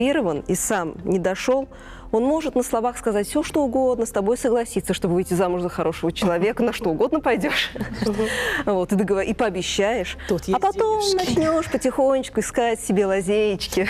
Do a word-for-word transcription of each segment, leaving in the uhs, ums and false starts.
и сам не дошел, он может на словах сказать все, что угодно, с тобой согласиться, чтобы выйти замуж за хорошего человека, на что угодно пойдешь, вот, и, договор... и пообещаешь. А потом начнешь потихонечку искать себе лазеечки.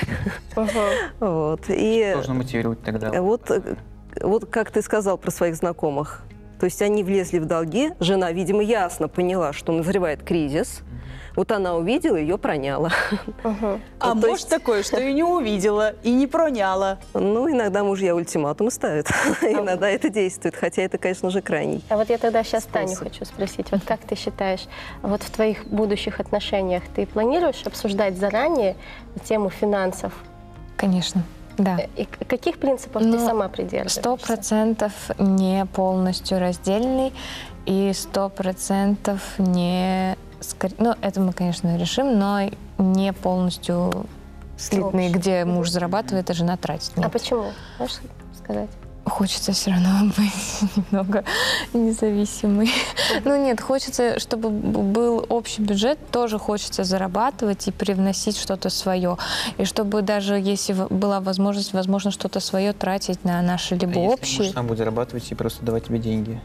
Вот. И сложно мотивировать тогда. Вот, вот как ты сказал про своих знакомых. То есть они влезли в долги, жена, видимо, ясно поняла, что назревает кризис. Вот она увидела, ее проняла. Uh-huh. А вот, может есть... такое, что и не увидела, и не проняла? Ну, иногда мужья ультиматумы ставят. Иногда это действует, хотя это, конечно же, крайний. А вот я тогда сейчас Таню хочу спросить. Вот как ты считаешь, вот в твоих будущих отношениях ты планируешь обсуждать заранее тему финансов? Конечно. Да. И каких принципов ну, ты сама придерживаешься? Сто процентов не полностью раздельный и сто процентов не... Ну, это мы, конечно, решим, но не полностью слитный, где муж зарабатывает, а жена тратит. Нет. А почему? Можешь сказать? Хочется все равно быть немного независимой. Ну нет, хочется, чтобы был общий бюджет, тоже хочется зарабатывать и привносить что-то свое. И чтобы даже если была возможность, возможно, что-то свое тратить на наши либо а общие... Если муж сам будет зарабатывать и просто давать тебе деньги?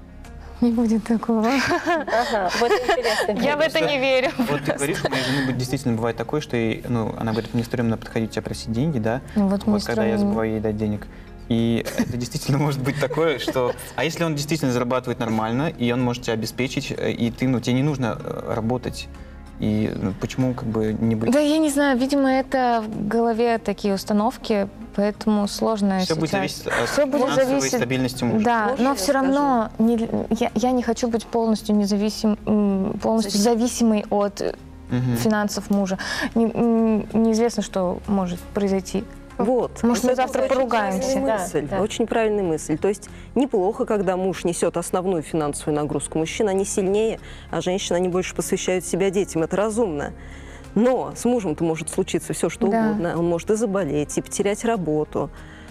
Не будет такого. Ага, вот интересно. Я в это не верю. Вот ты говоришь, у моей жены действительно бывает такое, что ей, ну, она говорит, мне стремно подходить тебя просить деньги, да? Ну, вот вот когда я забываю ей дать денег. И это действительно может быть такое, что... А если он действительно зарабатывает нормально, и он может тебя обеспечить, и ты, ну, тебе не нужно работать, и ну, почему как бы не быть... Да, я не знаю, видимо, это в голове такие установки, поэтому сложно Все сейчас... будет зависеть от Все будет финансовой зависеть... стабильности мужа. Да, Можно но я все равно не, я, я не хочу быть полностью независим, полностью зависимой от Угу. финансов мужа. Не, неизвестно, что может произойти. Вот. Может, мы Это завтра очень поругаемся. правильная мысль, Да, да. Очень правильная мысль. То есть неплохо, когда муж несет основную финансовую нагрузку. Мужчина, они сильнее, а женщины, они больше посвящают себя детям. Это разумно. Но с мужем-то может случиться все, что Да. угодно. Он может и заболеть, и потерять работу.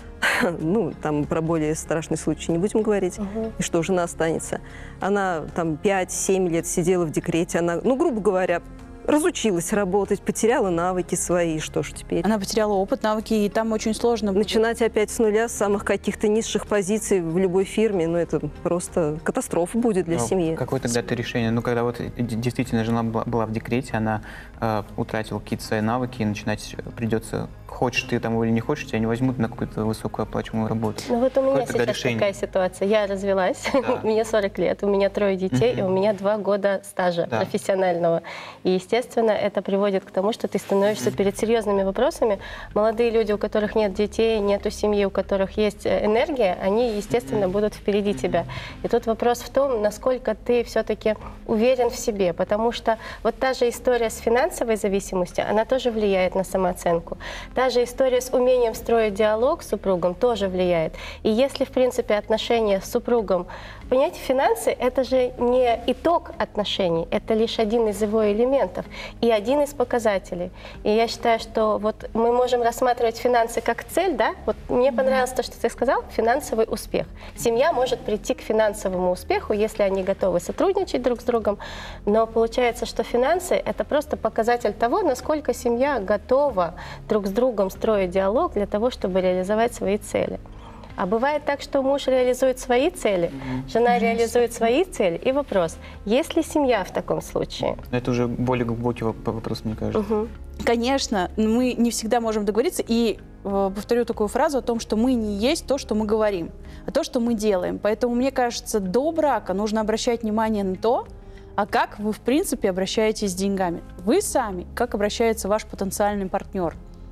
Ну, там про более страшный случай не будем говорить. Угу. И что, жена останется. Она там пять-семь лет сидела в декрете. Она, ну, грубо говоря, разучилась работать, потеряла навыки свои, что ж теперь? Она потеряла опыт, навыки, и там очень сложно будет. Начинать опять с нуля, с самых каких-то низших позиций в любой фирме, ну это просто катастрофа будет для Ну, семьи. Какое тогда это решение? Ну, когда вот действительно жена была, была в декрете, она э, утратила какие-то свои навыки, и начинать придется, хочешь ты там или не хочешь, тебя не возьмут на какую-то высокооплачиваемую работу. Ну вот у меня Какое тогда сейчас решение? такая ситуация. Я развелась, Да. мне сорок лет, у меня трое детей, Мгм. и у меня два года стажа Да. профессионального. И, естественно, это приводит к тому, что ты становишься перед серьезными вопросами. Молодые люди, у которых нет детей, нету семьи, у которых есть э, энергия, они, естественно, будут впереди тебя. И тут вопрос в том, насколько ты все-таки уверен в себе, потому что вот та же история с финансовой зависимостью, она тоже влияет на самооценку. Та же история с умением строить диалог с супругом тоже влияет. И если, в принципе, отношения с супругом... Понимаете, финансы — это же не итог отношений, это лишь один из его элементов и один из показателей. И я считаю, что вот мы можем рассматривать финансы как цель, да? Вот мне понравилось то, что ты сказал, финансовый успех. Семья может прийти к финансовому успеху, если они готовы сотрудничать друг с другом, но получается, что финансы — это просто показатель того, насколько семья готова друг с другом строить диалог для того, чтобы реализовать свои цели. А бывает так, что муж реализует свои цели, жена реализует свои цели. И вопрос, есть ли семья в таком случае? Это уже более глубокий вопрос, мне кажется. Угу. Конечно, мы не всегда можем договориться. И э, повторю такую фразу о том, что мы не есть то, что мы говорим, а то, что мы делаем. Поэтому, мне кажется, до брака нужно обращать внимание на то, а как вы, в принципе, обращаетесь с деньгами. Вы сами, как обращается ваш потенциальный партнер.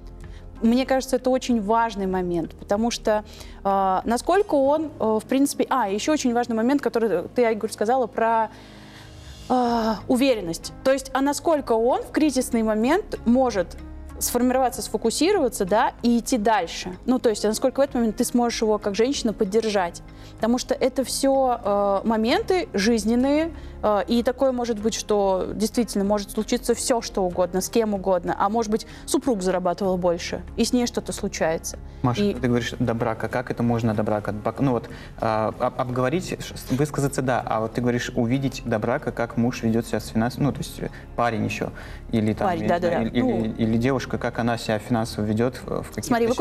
Мне кажется, это очень важный момент, потому что э, насколько он, э, в принципе... А, еще очень важный момент, который ты, Айгуль, сказала про э, уверенность. То есть, а насколько он в кризисный момент может сформироваться, сфокусироваться, да, и идти дальше. Ну, то есть, а насколько в этот момент ты сможешь его, как женщина, поддержать. Потому что это все э, моменты жизненные, э, и такое может быть, что действительно может случиться все, что угодно, с кем угодно, а может быть, супруг зарабатывал больше, и с ней что-то случается. Маша, И- ты говоришь до брака. Как это можно до брака? Ну вот, э, об- обговорить, высказаться, да, а вот ты говоришь увидеть до брака, как муж ведет себя с финансами, ну, то есть парень еще, или там, Парень, я не да-да-да. знаю, или, Ну. или, или девушка, как она себя финансово ведет в каких-то Смотри, вы ситуациях.